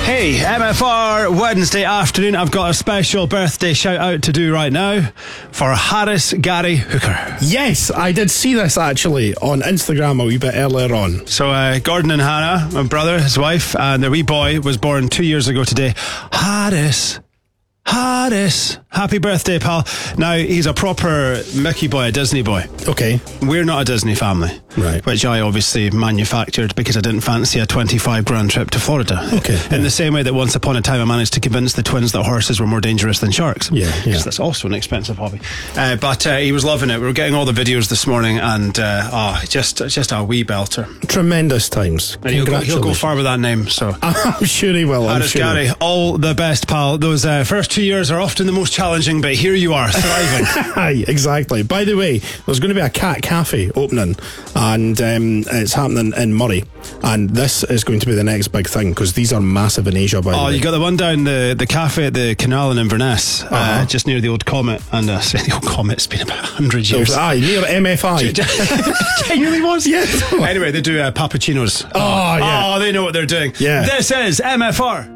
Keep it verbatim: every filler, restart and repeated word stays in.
Hey, M F R Wednesday afternoon. I've got a special birthday shout out to do right now for Harris Gary Hooker. Yes, I did see this actually on Instagram a wee bit earlier on. So uh, Gordon and Hannah, my brother, his wife, and their wee boy was born two years ago today. Harris. Harris. Happy birthday, pal. Now, he's a proper Mickey boy, a Disney boy. Okay. We're not a Disney family. Right. Which I obviously manufactured because I didn't fancy a twenty-five grand trip to Florida. Okay. In yeah. the same way that once upon a time I managed to convince the twins that horses were more dangerous than sharks. Yeah, yeah. Because that's also an expensive hobby. Uh, but uh, he was loving it. We were getting all the videos this morning and uh, oh, just just a wee belter. Tremendous times. And he'll go, he'll go far with that name. So I'm sure he will. I'm Harris sure Gary, all the best, pal. Those uh, first two years are often the most challenging, but here you are, thriving. Aye, exactly. By the way, there's going to be a cat cafe opening, and um, it's happening in Murray, and this is going to be the next big thing because these are massive in Asia. By the Oh, way, you got the one down the, the cafe at the canal in Inverness, uh, Uh-huh. just near the old Comet. And uh, the old Comet's been about a hundred years. aye, near M F I. Genuinely was? Yeah. Anyway, they do uh, Pappuccinos. Oh, yeah. Oh, they know what they're doing. Yeah. This is M F R.